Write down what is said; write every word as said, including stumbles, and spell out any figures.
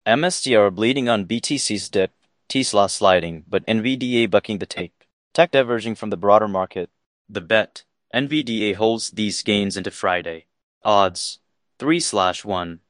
M S T R bleeding on B T C's dip, Tesla sliding, but N V D A bucking the tape. Tech diverging from the broader market. The bet. N V D A holds these gains into Friday. Odds. three slash one.